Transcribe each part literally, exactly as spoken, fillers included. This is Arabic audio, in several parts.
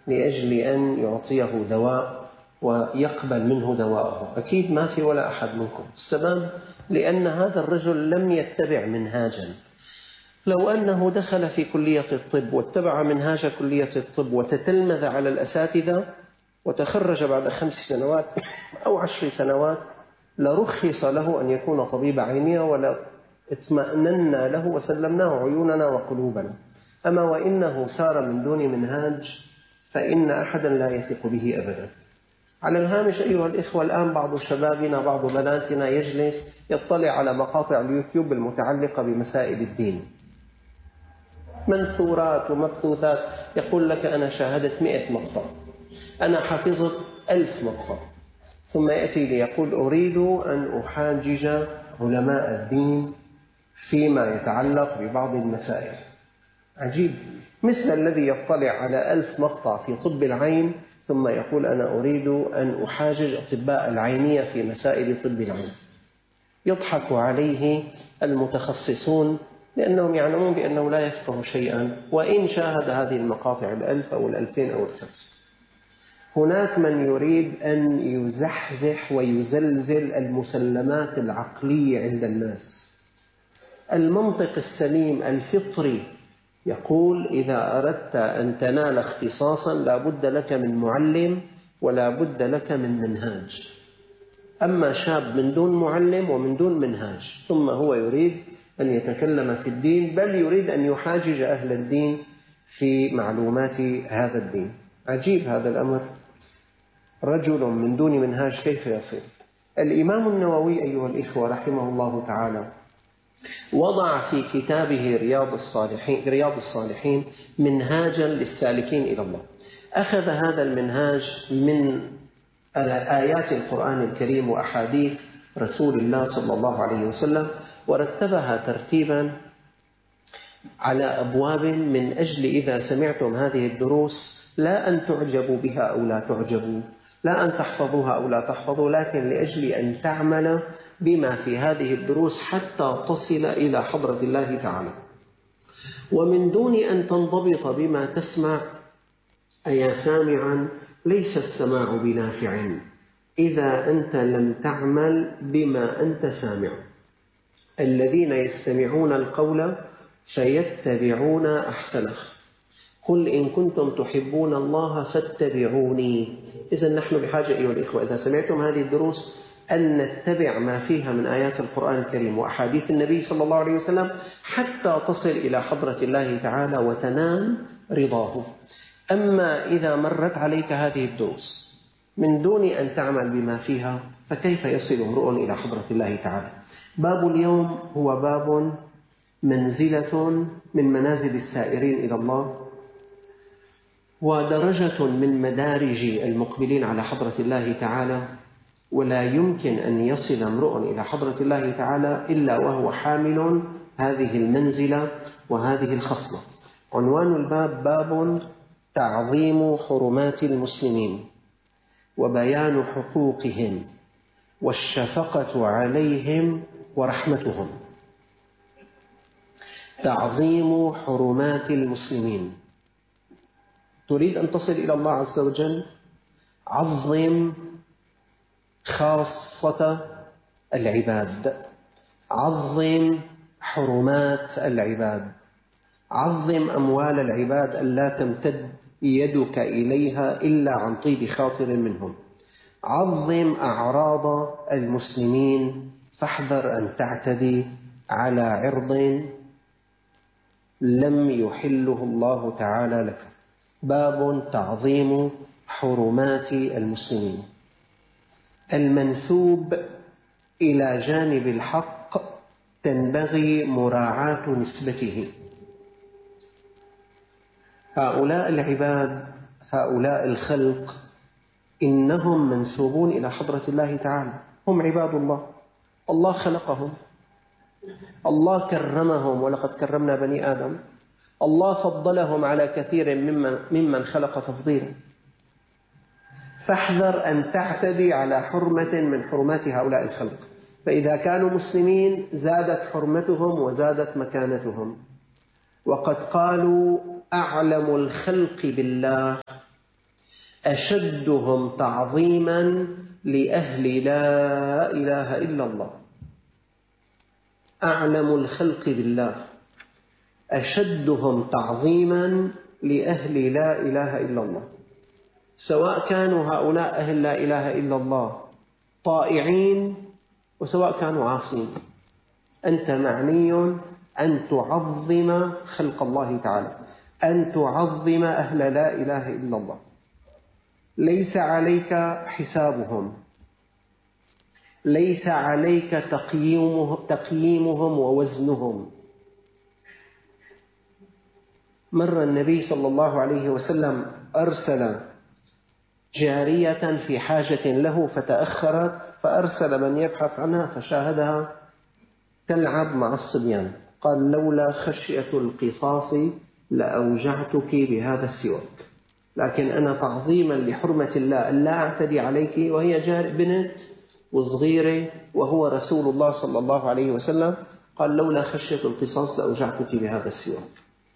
لأجل أن يعطيه دواء ويقبل منه دواءه؟ أكيد ما في ولا أحد منكم. السبب لأن هذا الرجل لم يتبع منهاجا. لو أنه دخل في كلية الطب واتبع منهاج كلية الطب وتتلمذ على الأساتذة وتخرج بعد خمس سنوات أو عشر سنوات لرخص له أن يكون طبيب عينية ولا اطمأننا له وسلمناه عيوننا وقلوبنا. أما وإنه سار من دون منهاج فإن أحدا لا يثق به أبدا. على الهامش أيها الإخوة، الآن بعض شبابنا بعض بناتنا يجلس يطلع على مقاطع اليوتيوب المتعلقة بمسائل الدين، منثورات ومبثوثات، يقول لك أنا شاهدت مئة مقطع، أنا حفظت ألف مقطع، ثم يأتي ليقول أريد أن أحاجج علماء الدين فيما يتعلق ببعض المسائل. عجيب، مثل الذي يطلع على ألف مقطع في طب العين ثم يقول أنا أريد أن أحاجج أطباء العينية في مسائل طب العين. يضحك عليه المتخصصون لأنهم يعلمون بأنه لا يفقه شيئا وإن شاهد هذه المقاطع الألف أو الألفين أو الخمس. هناك من يريد أن يزحزح ويزلزل المسلمات العقلية عند الناس. المنطق السليم الفطري يقول إذا أردت أن تنال اختصاصا لا بد لك من معلم ولا بد لك من منهاج. أما شاب من دون معلم ومن دون منهاج ثم هو يريد أن يتكلم في الدين، بل يريد أن يحاجج أهل الدين في معلومات هذا الدين. عجيب هذا الأمر، رجل من دون منهاج كيف يصل؟ الإمام النووي أيها الإخوة رحمه الله تعالى وضع في كتابه رياض الصالحين, رياض الصالحين منهاجا للسالكين إلى الله. أخذ هذا المنهاج من آيات القرآن الكريم وأحاديث رسول الله صلى الله عليه وسلم ورتبها ترتيبا على أبواب من أجل إذا سمعتم هذه الدروس لا أن تعجبوا بها أو لا تعجبوا، لا أن تحفظوها أو لا تحفظوا، لكن لأجل أن تعمل بما في هذه الدروس حتى تصل إلى حضرة الله تعالى. ومن دون أن تنضبط بما تسمع أيا سامعا ليس السماع بنافع إذا أنت لم تعمل بما أنت سامع. الذين يستمعون القول فيتبعون أحسنه قل إن كنتم تحبون الله فاتبعوني. إذن نحن بحاجة أيها الإخوة إذا سمعتم هذه الدروس أن نتبع ما فيها من آيات القرآن الكريم وأحاديث النبي صلى الله عليه وسلم حتى تصل إلى حضرة الله تعالى وتنال رضاه. أما إذا مرت عليك هذه الدروس من دون أن تعمل بما فيها فكيف يصل امرؤ إلى حضرة الله تعالى؟ باب اليوم هو باب منزلة من منازل السائرين إلى الله ودرجة من مدارج المقبلين على حضرة الله تعالى، ولا يمكن أن يصل امرؤ إلى حضرة الله تعالى إلا وهو حامل هذه المنزلة وهذه الخصلة. عنوان الباب باب تعظيم حرمات المسلمين وبيان حقوقهم والشفقة عليهم ورحمتهم. تعظيم حرمات المسلمين. تريد أن تصل إلى الله عز وجل؟ عظم خاصة العباد، عظم حرمات العباد، عظم أموال العباد ألا تمتد يدك إليها إلا عن طيب خاطر منهم، عظم أعراض المسلمين فاحذر أن تعتدي على عرض لم يحله الله تعالى لك. باب تعظيم حرمات المسلمين. المنسوب إلى جانب الحق تنبغي مراعاة نسبته. هؤلاء العباد هؤلاء الخلق إنهم منسوبون إلى حضرة الله تعالى، هم عباد الله، الله خلقهم، الله كرمهم ولقد كرمنا بني آدم، الله فضلهم على كثير ممن, ممن خلق تفضيلا. فاحذر أن تعتدي على حرمة من حرمات هؤلاء الخلق، فإذا كانوا مسلمين زادت حرمتهم وزادت مكانتهم. وقد قالوا أعلم الخلق بالله أشدهم تعظيما لأهل لا إله إلا الله، أعلم الخلق بالله أشدهم تعظيما لأهل لا إله إلا الله، سواء كانوا هؤلاء أهل لا إله إلا الله طائعين وسواء كانوا عاصين. أنت معني أن تعظم خلق الله تعالى، أن تعظم أهل لا إله إلا الله. ليس عليك حسابهم، ليس عليك تقييمهم, تقييمهم ووزنهم. مر النبي صلى الله عليه وسلم أرسل جارية في حاجة له فتأخرت، فأرسل من يبحث عنها فشاهدها تلعب مع الصبيان، قال لولا خشية القصاص لأوجعتك بهذا السواك، لكن أنا تعظيما لحرمة الله لا أعتدي عليك، وهي جار بنت وصغيرة وهو رسول الله صلى الله عليه وسلم، قال لولا خشية القصاص لأوجعتك بهذا السواك.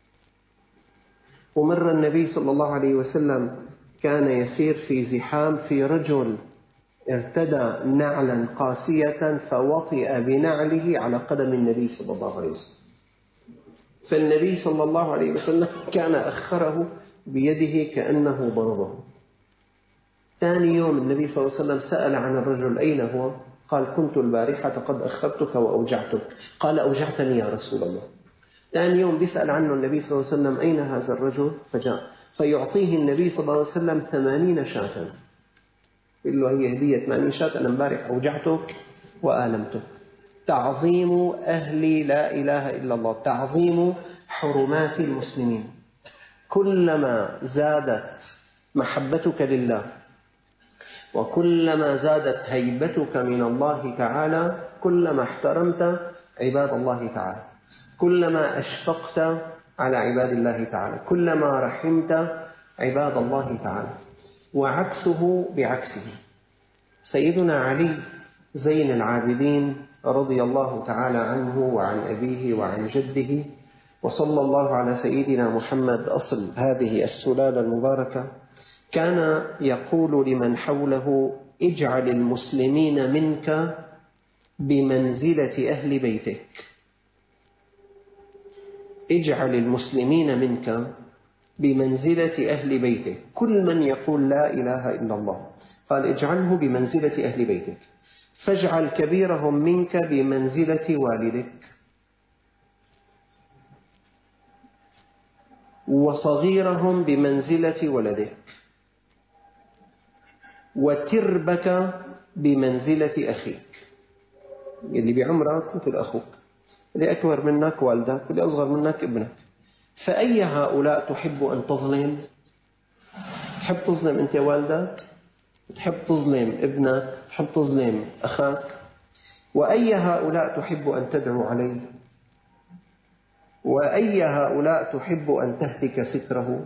ومر النبي صلى الله عليه وسلم كان يسير في زحام، في رجل ارتدى نعلا قاسية فوطئ بنعله على قدم النبي صلى الله عليه وسلم، فالنبي صلى الله عليه وسلم كان أخره بيده كأنه ضربه. ثاني يوم النبي صلى الله عليه وسلم سأل عن الرجل أين هو؟ قال كنت البارحة قد أخرتك وأوجعتك. قال أوجعتني يا رسول الله. ثاني يوم بيسأل عنه النبي صلى الله عليه وسلم أين هذا الرجل؟ فجاء فيعطيه النبي صلى الله عليه وسلم ثمانين شاة، يقول له هي هدية ثمانين شاة، أنا امبارح أوجعتك وآلمتك. تعظيم أهل لا إله إلا الله، تعظيم حرمات المسلمين. كلما زادت محبتك لله وكلما زادت هيبتك من الله تعالى كلما احترمت عباد الله تعالى، كلما أشفقت على عباد الله تعالى، كلما رحمت عباد الله تعالى. وعكسه بعكسه. سيدنا علي زين العابدين رضي الله تعالى عنه وعن أبيه وعن جده، وصلى الله على سيدنا محمد أصل هذه السلالة المباركة، كان يقول لمن حوله اجعل المسلمين منك بمنزلة أهل بيتك، اجعل المسلمين منك بمنزلة أهل بيتك. كل من يقول لا إله إلا الله قال اجعله بمنزلة أهل بيتك، فاجعل كبيرهم منك بمنزلة والدك، وصغيرهم بمنزلة ولدك، وتربك بمنزلة أخيك. اللي بعمرك مثل أخوك، اللي أكبر منك والدك، واللي أصغر منك ابنك. فأي هؤلاء تحب أن تظلم؟ تحب تظلم أنت والدك؟ تحب تظلم ابنك؟ تحب تظلم أخاك؟ وأي هؤلاء تحب أن تدعو عليه؟ وأي هؤلاء تحب أن تهتك ستره؟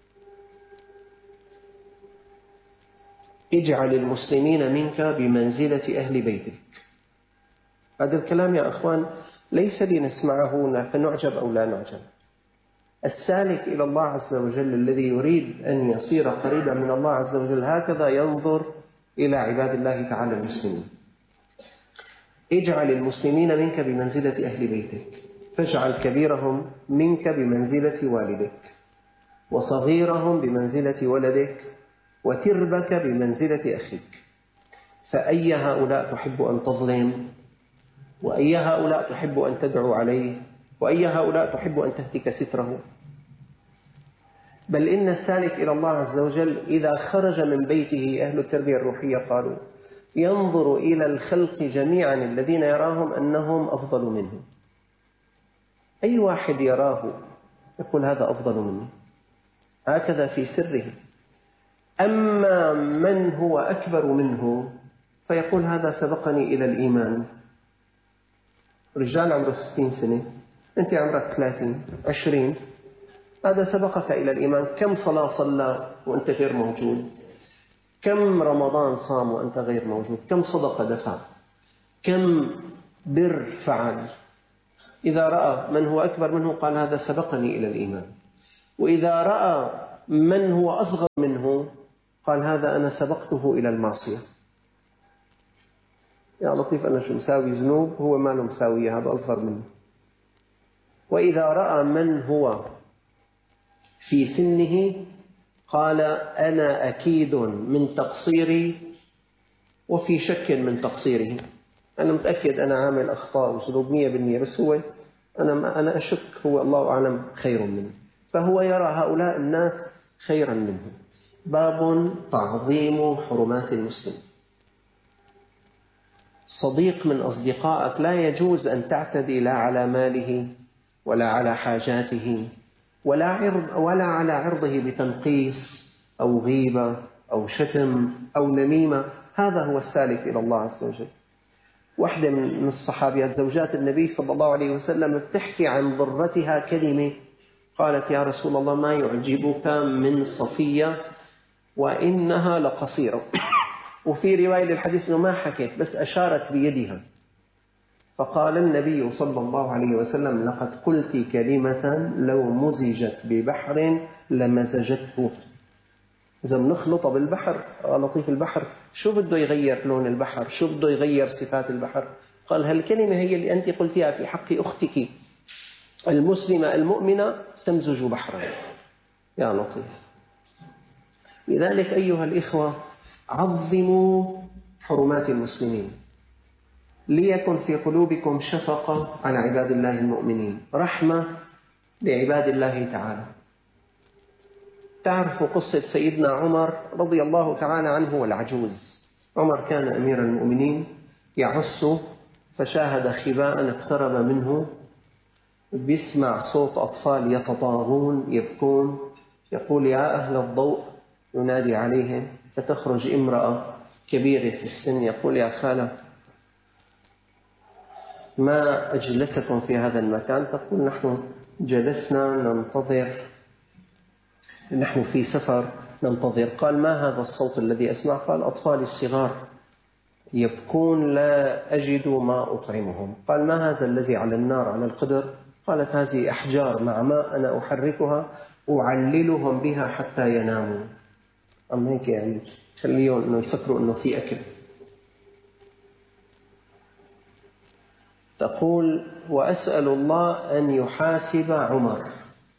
اجعل المسلمين منك بمنزلة أهل بيتك. هذا الكلام يا أخوان ليس لنسمعه فنعجب أو لا نعجب. السالك إلى الله عز وجل الذي يريد أن يصير قريبا من الله عز وجل هكذا ينظر إلى عباد الله تعالى المسلمين. اجعل المسلمين منك بمنزلة أهل بيتك، فاجعل كبيرهم منك بمنزلة والدك، وصغيرهم بمنزلة ولدك، وتربك بمنزلة أخيك. فأي هؤلاء تحب أن تظلم؟ وأي هؤلاء تحب أن تدعو عليه؟ وأي هؤلاء تحب أن تهتك ستره؟ بل إن السالك إلى الله عز وجل إذا خرج من بيته، أهل التربية الروحية قالوا ينظر إلى الخلق جميعا الذين يراهم أنهم أفضل منه. أي واحد يراه يقول هذا أفضل مني، هكذا في سره. أما من هو أكبر منه فيقول هذا سبقني إلى الإيمان. رجال عمره ستين سنة، أنت عمرك ثلاثين عشرين، هذا سبقك إلى الإيمان. كم صلاة صلى وأنت غير موجود؟ كم رمضان صام وأنت غير موجود؟ كم صدقة دفع؟ كم بر فعل؟ إذا رأى من هو أكبر منه قال هذا سبقني إلى الإيمان، وإذا رأى من هو أصغر منه قال هذا أنا سبقته إلى المعصية. يا لطيف، أنا شو مساوي ذنوب، هو ما له مساوية، هذا أصغر منه. وإذا رأى من هو في سنه قال أنا أكيد من تقصيري وفي شك من تقصيره. أنا متأكد أنا عامل أخطاء وذنوب مية بالمية، بس هو أنا أنا أشك، هو الله أعلم خير منه، فهو يرى هؤلاء الناس خيرا منه. باب تعظيم حرمات المسلم. صديق من أصدقائك لا يجوز أن تعتدي لا على ماله ولا على حاجاته ولا عرض ولا على عرضه بتنقيص أو غيبة أو شتم أو نميمة. هذا هو السالك إلى الله عز وجل. واحدة من الصحابيات زوجات النبي صلى الله عليه وسلم بتحكي عن ضرتها كلمة، قالت يا رسول الله ما يعجبك من صفية وإنها لقصيرة. وفي رواية للحديث أنه ما حكت بس أشارت بيدها، فقال النبي صلى الله عليه وسلم لقد قلت كلمة لو مزجت ببحر لمزجته. إذا بنخلط بالبحر، لطيف البحر شو بده يغير لون البحر، شو بده يغير صفات البحر؟ قال هالكلمة هي اللي أنت قلتيها في حق أختك المسلمة المؤمنة تمزج بحرا. يا لطيف. لذلك أيها الإخوة عظموا حرمات المسلمين، ليكن في قلوبكم شفقة على عباد الله المؤمنين، رحمة لعباد الله تعالى. تعرفوا قصة سيدنا عمر رضي الله تعالى عنه والعجوز. عمر كان أمير المؤمنين يعص، فشاهد خباء اقترب منه، بيسمع صوت أطفال يتطاغون يبكون، يقول يا أهل الضوء، ينادي عليهم، فتخرج امرأة كبيرة في السن يقول يا خالة ما أجلسكم في هذا المكان؟ تقول نحن جلسنا ننتظر، نحن في سفر ننتظر. قال ما هذا الصوت الذي أسمع؟ قال أطفال الصغار يبكون لا أجد ما أطعمهم. قال ما هذا الذي على النار على القدر؟ قالت هذه أحجار مع ماء أنا أحركها أعللهم بها حتى يناموا. أم هيك يعني خليهم إنه يفكروا إنه في أكل. تقول وأسأل الله أن يحاسب عمر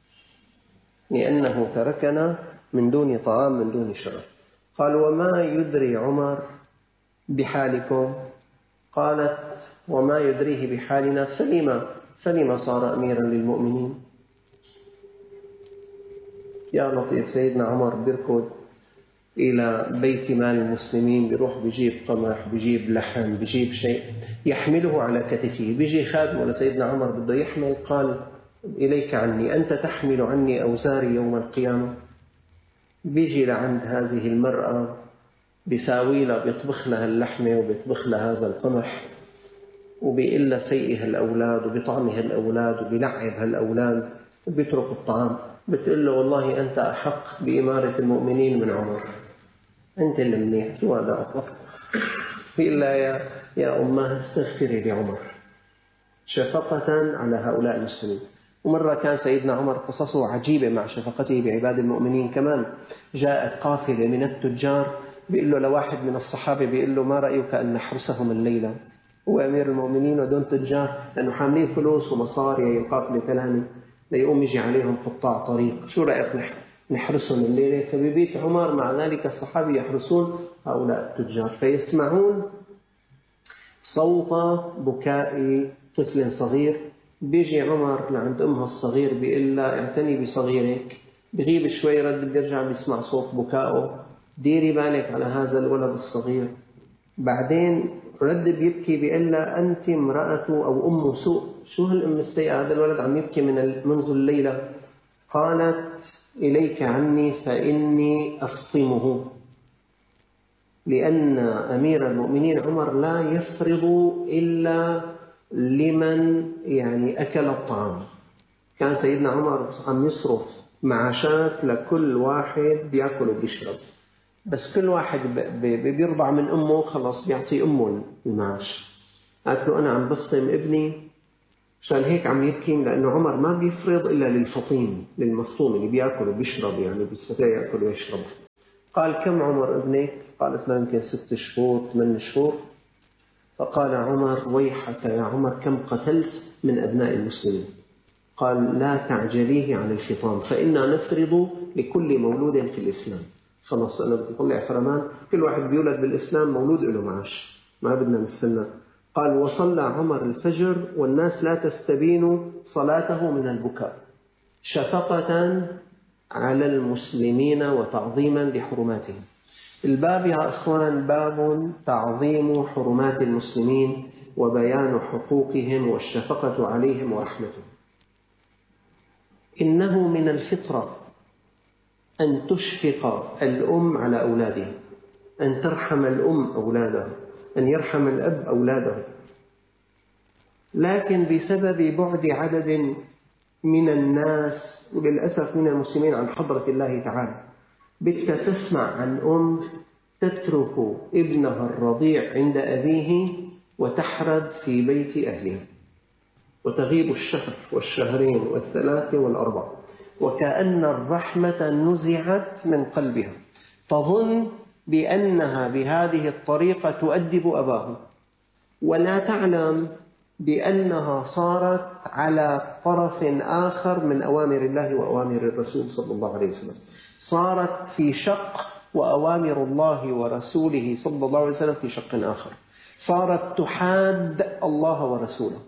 لأنه تركنا من دون طعام من دون شراب. قال وما يدري عمر بحالكم؟ قالت وما يدريه بحالنا، فلما فلما صار أميرا للمؤمنين. يا لطيف، سيدنا عمر بيركض إلى بيت مال المسلمين، بيروح بيجيب قمح، بيجيب لحم، بيجيب شيء يحمله على كتفه. بيجي خادم ولا سيدنا عمر بده يحمل، قال إليك عني، أنت تحمل عني أوزاري يوم القيامة. بيجي لعند هذه المرأة بيساوي لها، بيطبخ لها اللحمة وبيطبخ لها هذا القمح وبيقول لها فيئها الأولاد وبيطعمها الأولاد وبيلعبها الأولاد وبيترك الطعام. بتقول له والله أنت أحق بإمارة المؤمنين من عمر، أنت اللي منيح، شو هذا أفضل؟ إلا يا يا أمه استغفري لعمر شفقة على هؤلاء المسلمين. ومرة كان سيدنا عمر قصصه عجيبة مع شفقته بعباد المؤمنين كمان. جاءت قافلة من التجار، بيقول له لواحد من الصحابة، بيقول له ما رأيك أن نحرسهم الليلة؟ هو أمير المؤمنين ودون تجار، لأنه حاملين فلوس ومصاري القافلة كلامي، ليقوم يجي عليهم قطاع طريق، شو رأيك نحرسهم الليلة؟ فبيبيت عمر مع ذلك الصحابة يحرسون هؤلاء التجار، فيسمعون صوت بكاء طفل صغير. بيجي عمر لعند أمها الصغير بيقول لها اعتني بصغيرك، بغيب شوي رد بيرجع بيسمع صوت بكاءه، ديري بالك على هذا الولد الصغير. بعدين رد بيبكي بيقول لها أنت امرأة أو أم سوء، شو هالأم السيئة، هذا الولد عم يبكي من منذ الليلة. قالت إليك عني فإني أفطمه، لأن أمير المؤمنين عمر لا يفرض إلا لمن يعني أكل الطعام. كان سيدنا عمر عم يصرف معاشات لكل واحد بيأكل وبيشرب، بس كل واحد بيرضع من أمه خلص بيعطي أمه المعاش. قالت له أنا عم بفطم ابني عشان هيك عم يبكي، لأنه عمر ما بيفرض إلا للفطيم، للمفطوم اللي بيأكل وبيشرب، يعني بيستطيع يأكل ويشرب. قال كم عمر ابنك؟ قالت له يمكن ست شهور ثمان شهور. فقال عمر ويحك يا عمر كم قتلت من أبناء المسلمين؟ قال لا تعجليه عن الفطام فإنا نفرض لكل مولود في الإسلام. خلاص أنا بدي أطلع فرمان، كل واحد بيولد بالإسلام مولود له معاش، ما بدنا نستنى. قال وصلى عمر الفجر والناس لا تستبين صلاته من البكاء شفقة على المسلمين وتعظيما لحرماتهم. الباب يا أخوان باب تعظيم حرمات المسلمين وبيان حقوقهم والشفقة عليهم ورحمتهم. إنه من الفطرة أن تشفق الأم على أولادها، أن ترحم الأم أولادها، أن يرحم الأب أولاده. لكن بسبب بعد عدد من الناس وللأسف من المسلمين عن حضرة الله تعالى، بك تسمع عن أم تترك ابنها الرضيع عند أبيه وتحرد في بيت أهلها وتغيب الشهر والشهرين والثلاثة والأربع، وكأن الرحمة نزعت من قلبها، تظن بأنها بهذه الطريقة تؤدب أباه، ولا تعلم بأنها صارت على طرف آخر من أوامر الله وأوامر الرسول صلى الله عليه وسلم، صارت في شق وأوامر الله ورسوله صلى الله عليه وسلم في شق آخر، صارت تحاد الله ورسوله.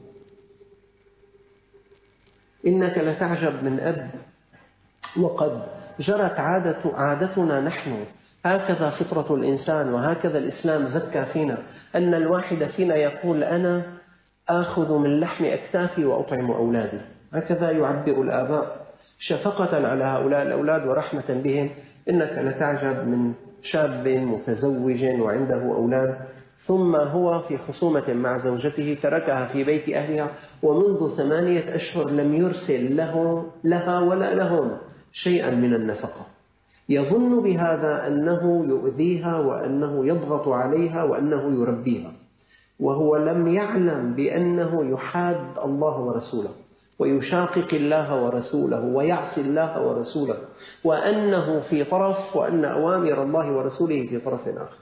إنك لتعجب من أب، وقد جرت عادة عادتنا نحن، هكذا فطرة الإنسان وهكذا الإسلام زكى فينا، أن الواحد فينا يقول أنا آخذ من لحم أكتافي وأطعم أولادي. هكذا يعبر الآباء شفقة على هؤلاء الأولاد ورحمة بهم. إنك لتعجب من شاب متزوج وعنده أولاد ثم هو في خصومة مع زوجته تركها في بيت أهلها ومنذ ثمانية أشهر لم يرسل له لها ولا لهم شيئا من النفقة، يظن بهذا أنه يؤذيها وأنه يضغط عليها وأنه يربيها، وهو لم يعلم بأنه يحاد الله ورسوله ويشاقق الله ورسوله ويعصي الله ورسوله، وأنه في طرف وأن أوامر الله ورسوله في طرف آخر.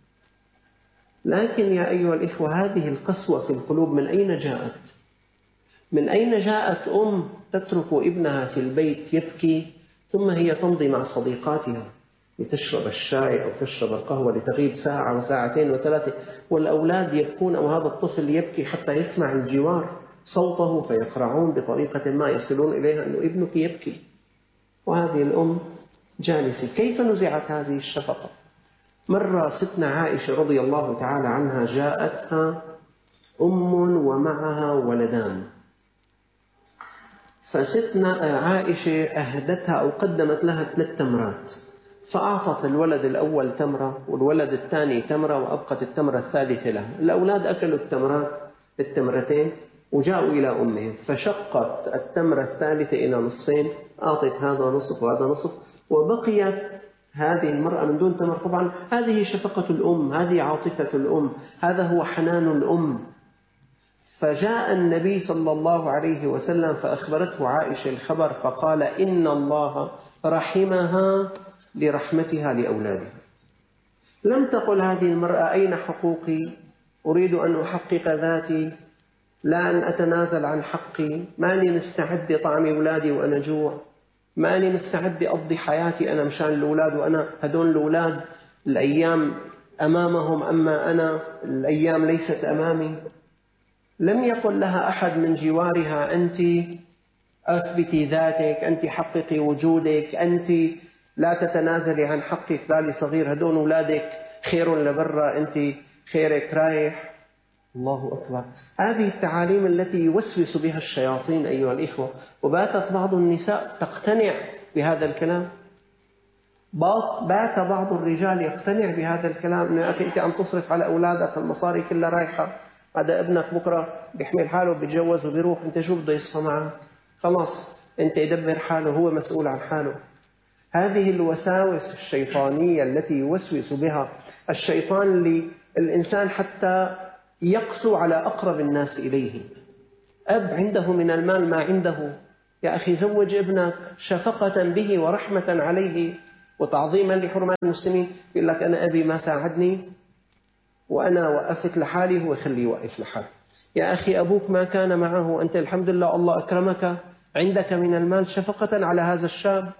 لكن يا أيها الإخوة هذه القسوة في القلوب من أين جاءت؟ من أين جاءت أم تترك ابنها في البيت يبكي ثم هي تمضي مع صديقاتها لتشرب الشاي أو تشرب القهوة لتغيب ساعة وساعتين وثلاثة، والأولاد يبكون أو هذا الطفل يبكي حتى يسمع الجوار صوته فيقرعون بطريقة ما يصلون إليها أنه ابنك يبكي، وهذه الأم جالسة. كيف نزعت هذه الشفقة؟ مرة ستنا عائشة رضي الله تعالى عنها جاءتها أم ومعها ولدان، فستنا عائشة أهدتها أو قدمت لها ثلاث تمرات، فأعطت الولد الأول تمرة والولد الثاني تمرة وأبقت التمرة الثالثة له. الأولاد أكلوا التمرات التمرتين وجاءوا إلى أمهم فشقت التمرة الثالثة إلى نصين، أعطت هذا نصف وهذا نصف وبقيت هذه المرأة من دون تمر. طبعا هذه شفقة الأم، هذه عاطفة الأم، هذا هو حنان الأم. فجاء النبي صلى الله عليه وسلم فأخبرته عائشة الخبر فقال إن الله رحمها لرحمتها لأولادها. لم تقل هذه المرأة أين حقوقي؟ أريد أن أحقق ذاتي، لا أن أتنازل عن حقي، ماني مستعد طعم أولادي وأنا جوع، ماني مستعد أقضي حياتي أنا مشان الأولاد وأنا هدول الأولاد الأيام أمامهم أما أنا الأيام ليست أمامي. لم يقل لها أحد من جوارها أنت أثبتي ذاتك، أنت حققي وجودك، أنت لا تتنازلي عن حقك بالي صغير، هدول أولادك خير لبرا، أنت خيرك رايح. الله أكبر. هذه التعاليم التي يوسوس بها الشياطين أيها الإخوة، وباتت بعض النساء تقتنع بهذا الكلام، بات بعض الرجال يقتنع بهذا الكلام، أنه يا أخي أنت عم تصرف على أولادك المصاري كلها رايحة، هذا ابنك بكرة بيحمل حاله بيتجوز وبيروح، أنت شو بده يصفى معه؟ خلاص أنت يدبر حاله، هو مسؤول عن حاله. هذه الوساوس الشيطانية التي يوسوس بها الشيطان للإنسان حتى يقسو على أقرب الناس إليه. أب عنده من المال ما عنده، يا أخي زوج ابنك شفقة به ورحمة عليه، وتعظيما لحرمات المسلمين يقول لك أنا أبي ما ساعدني وأنا وقفت لحالي، هو يخليه يوقف لحاله. يا أخي أبوك ما كان معه، أنت الحمد لله الله أكرمك عندك من المال شفقة على هذا الشاب.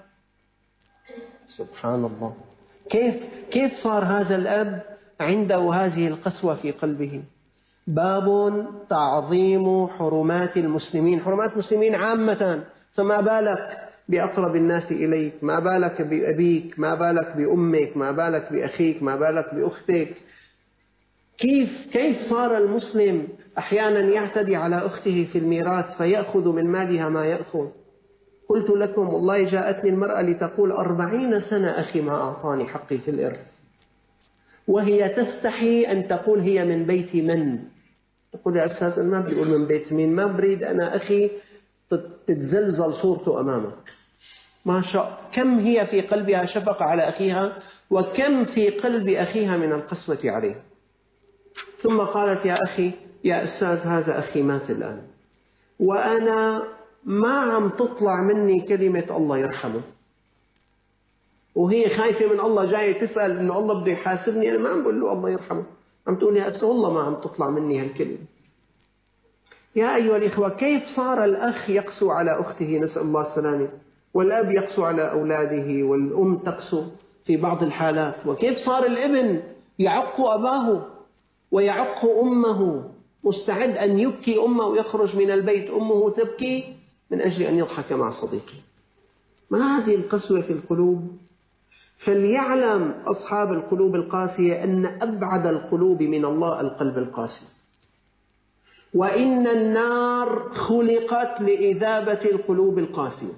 سبحان الله، كيف كيف صار هذا الأب عنده هذه القسوة في قلبه. باب تعظيم حرمات المسلمين، حرمات المسلمين عامة، فما بالك بأقرب الناس إليك، ما بالك بأبيك، ما بالك بأمك، ما بالك بأخيك، ما بالك بأختك. كيف كيف صار المسلم أحيانا يعتدي على أخته في الميراث فيأخذ من مالها ما يأخذ. قلت لكم والله جاءتني المرأة لتقول أربعين سنة أخي ما أعطاني حقي في الإرث، وهي تستحي أن تقول هي من بيت من. تقول يا أستاذ أنا ما بيقول من بيت مين، ما بريد أنا أخي تتزلزل صورته أمامك. ما شاء كم هي في قلبها شفقة على أخيها، وكم في قلب أخيها من القسوة عليه. ثم قالت يا أخي يا أستاذ هذا أخي مات الآن، وأنا ما عم تطلع مني كلمة الله يرحمه، وهي خايفة من الله، جاية تسأل إنه الله بده يحاسبني، أنا ما عم بقول له الله يرحمه، عم تقول يا أستاذ والله ما عم تطلع مني هالكلمة. يا أيها الإخوة، كيف صار الأخ يقسو على أخته، نسأل الله السلامة، والأب يقسو على أولاده، والأم تقسو في بعض الحالات، وكيف صار الابن يعق أباه ويعق أمه، مستعد أن يبكي أمه ويخرج من البيت أمه تبكي من أجل أن يضحك مع صديقه. ما هذه القسوة في القلوب؟ فليعلم أصحاب القلوب القاسية أن أبعد القلوب من الله القلب القاسي، وإن النار خلقت لإذابة القلوب القاسية.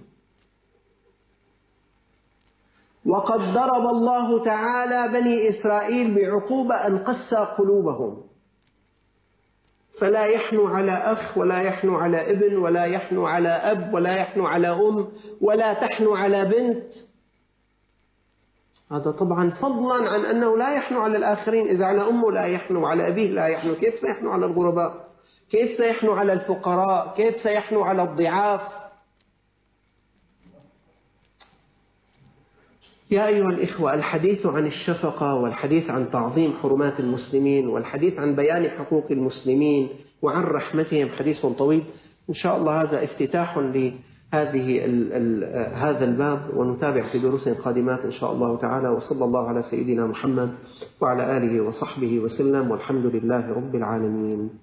وقد ضرب الله تعالى بني إسرائيل بعقوبة أن قسى قلوبهم، فلا يحنو على أخ، ولا يحنو على ابن، ولا يحنو على أب، ولا يحنو على أم، ولا تحنو على بنت. هذا طبعا فضلا عن أنه لا يحنو على الآخرين، إذا على أمه لا يحنو، على أبيه لا يحنو، كيف سيحنو على الغرباء؟ كيف سيحنو على الفقراء؟ كيف سيحنو على الضعاف؟ يا أيها الإخوة، الحديث عن الشفقة والحديث عن تعظيم حرمات المسلمين والحديث عن بيان حقوق المسلمين وعن رحمتهم حديث طويل. إن شاء الله هذا افتتاح لهذه ال ال هذا الباب، ونتابع في دروس قادمات إن شاء الله تعالى. وصلى الله على سيدنا محمد وعلى آله وصحبه وسلم، والحمد لله رب العالمين.